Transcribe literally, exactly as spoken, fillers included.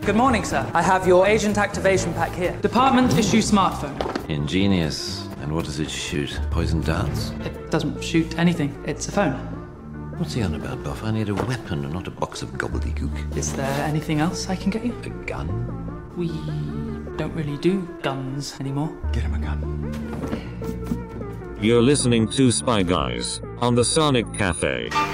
Good morning, sir. I have your agent activation pack here. Department issue smartphone. Ingenious. And what does it shoot? Poison darts? It doesn't shoot anything. It's a phone. What's he on about, Buff? I need a weapon and not a box of gobbledygook. Is there anything else I can get you? A gun? We don't really do guns anymore. Get him a gun. You're listening to Spy Guys on the Sonic Cafe.